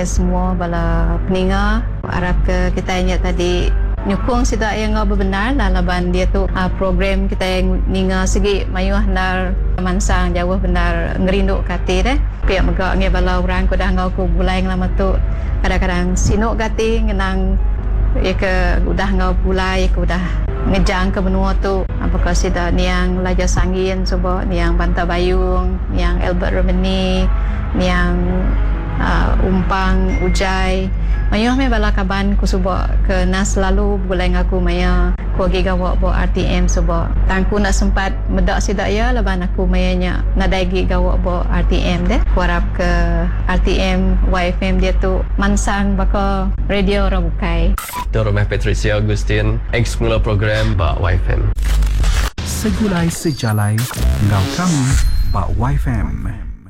ke semua bala peninga. Harap ke kita ingat tadi nyukung sida yang benar lah laban dia tu program kita yang ninga segi mayu handar mansang jauh benar ngerindu kati deh pihak megak nge bala orang ko dah ngau ko bulai lama tu kadang-kadang sinuk kati ngenang ya ke udah ngau bulai ko dah ngejang ke benua tu apakah sida niang Laja Sangin coba niang Banta Bayung niang Albert Romani niang Umpang Ujai mayuh me bala kaban ku suba ke nas lalu bulai ngaku maya ku gi gawa bo RTM suba tangku nak sempat medak sidak ya laban aku mayanya nadai gi gawa bo RTM deh ku harap ke RTM YFM dia tu mansang baka radio ora bukai Rumah Patricia Agustin ex mula program ba YFM Segulai sejalai ngau kamu ba YFM